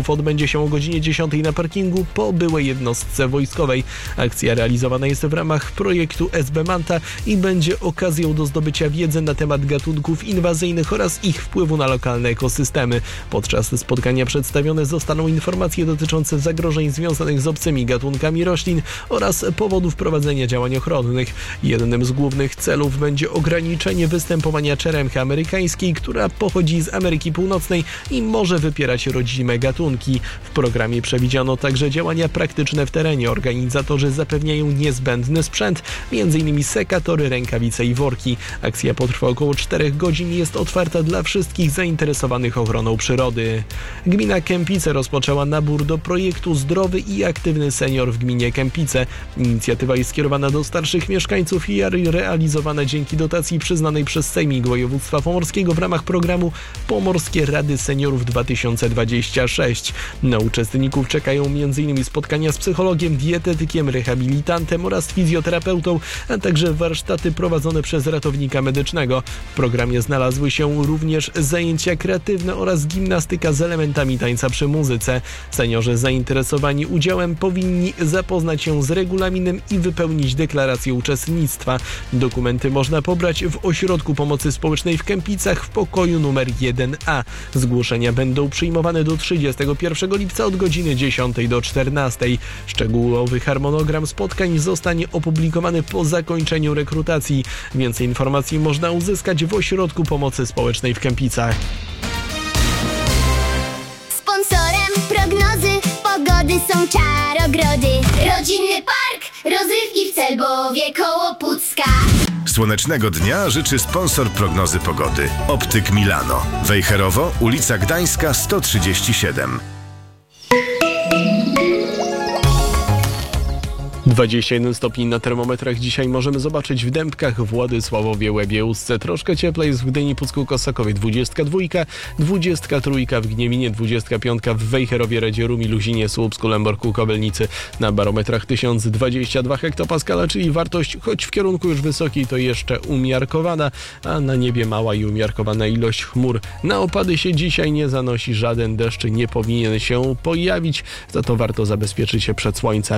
protestów odbędzie się o godzinie 10 na parkingu po byłej jednostce wojskowej. Akcja realizowana jest w ramach projektu SB Manta i będzie okazją do zdobycia wiedzy na temat gatunków inwazyjnych oraz ich wpływu na lokalne ekosystemy. Podczas spotkania przedstawione zostaną informacje dotyczące zagrożeń związanych z obcymi gatunkami roślin oraz powodów prowadzenia działań ochronnych. Jednym z głównych celów będzie ograniczenie występowania czeremchy amerykańskiej, która pochodzi z Ameryki Północnej i może wypierać rodzime gatunki. W programie przewidziano także działania praktyczne w terenie. Organizatorzy zapewniają niezbędny sprzęt, m.in. sekatory, rękawice i worki. Akcja potrwa około 4 godzin i jest otwarta dla wszystkich zainteresowanych ochroną przyrody. Gmina Kępice rozpoczęła nabór do projektu Zdrowy i Aktywny Senior w gminie Kępice. Inicjatywa jest skierowana do starszych mieszkańców i realizowana dzięki dotacji przyznanej przez Sejmik Województwa Pomorskiego w ramach programu Pomorskie Rady Seniorów 2026. Na uczestników czekają m.in. spotkania z psychologiem, dietetykiem, rehabilitantem oraz fizjoterapeutą, a także warsztaty prowadzone przez ratownika medycznego. W programie znalazły się również zajęcia kreatywne oraz gimnastyka z elementami tańca przy muzyce. Seniorzy zainteresowani udziałem powinni zapoznać się z regulaminem i wypełnić deklarację uczestnictwa. Dokumenty można pobrać w Ośrodku Pomocy Społecznej w Kępicach w pokoju numer 1A. Zgłoszenia będą przyjmowane do 31 lipca od godziny 10 do 14. Szczegółowy harmonogram spotkań zostanie opublikowany po zakończeniu rekrutacji. Więcej informacji można uzyskać w Ośrodku Pomocy Społecznej w Kępicach. Sponsorem prognozy pogody są Czarogrody. Rodzinny park rozrywki w Celbowie koło Pucka. Słonecznego dnia życzy sponsor prognozy pogody. Optyk Milano. Wejherowo, ulica Gdańska 137. 21 stopni na termometrach dzisiaj możemy zobaczyć w Dębkach, Władysławowie, Łebie, Ustce. Troszkę cieplej jest w Gdyni, Pucku, Kosakowie 22, 23 w Gniewinie, 25 w Wejherowie, Radzieru, Luzinie, Słupsku, Lęborku, Kobelnicy. Na barometrach 1022 hektopaskala, czyli wartość, choć w kierunku już wysokiej, to jeszcze umiarkowana, a na niebie mała i umiarkowana ilość chmur. Na opady się dzisiaj nie zanosi, żaden deszcz nie powinien się pojawić, za to warto zabezpieczyć się przed słońcem.